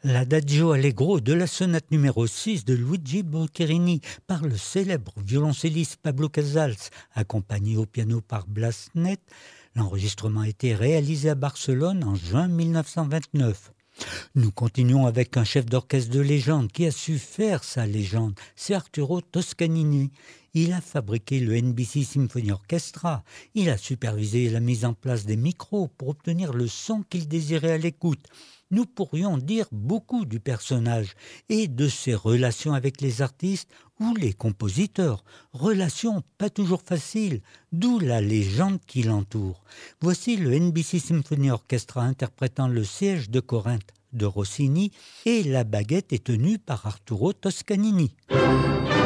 L'Adagio Allegro de la sonate numéro 6 de Luigi Boccherini par le célèbre violoncelliste Pablo Casals, accompagné au piano par Blas Net. L'enregistrement a été réalisé à Barcelone en juin 1929. Nous continuons avec un chef d'orchestre de légende qui a su faire sa légende, c'est Arturo Toscanini. Il a fabriqué le NBC Symphony Orchestra, il a supervisé la mise en place des micros pour obtenir le son qu'il désirait à l'écoute. Nous pourrions dire beaucoup du personnage et de ses relations avec les artistes ou les compositeurs. Relations pas toujours faciles, d'où la légende qui l'entoure. Voici le NBC Symphony Orchestra interprétant le siège de Corinthe de Rossini et la baguette est tenue par Arturo Toscanini.